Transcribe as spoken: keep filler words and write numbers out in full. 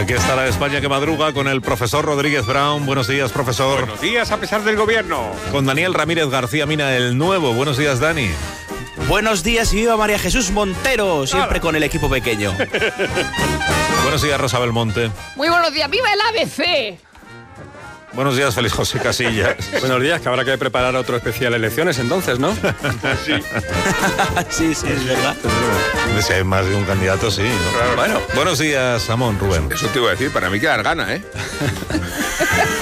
Aquí está la España que madruga con el profesor Rodríguez Brown. Buenos días, profesor. Buenos días, a pesar del gobierno. Con Daniel Ramírez García Mina, el nuevo. Buenos días, Dani. Buenos días y viva María Jesús Montero, siempre ¡Hala! Con el equipo pequeño. Buenos días, Rosa Belmonte. Muy buenos días, ¡viva el A B C! Buenos días, Félix José Casillas. Buenos días, que habrá que preparar otro especial elecciones entonces, ¿no? Sí. Sí, sí, es verdad. Si hay más de un candidato, sí, ¿no? Claro. Bueno, buenos días, Amón, Rubén. Eso te iba a decir, para mí quedar gana, ¿eh?